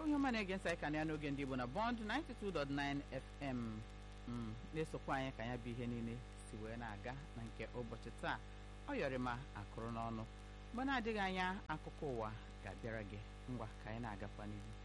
onye ọma na-ege ntị ka ya n'oge ndị Igbo na Bond 92.9 FM na-esokwa anyị ka ya bụ ihe niile si wee na-aga na nke ụbọchị taa. Ọ yọrọ ma akụrụ n'ọnụ mgbe na-adịghị anya akụkọ ụwa ga-abịara gị ngwa ka anyị na-agakwa n'ihu.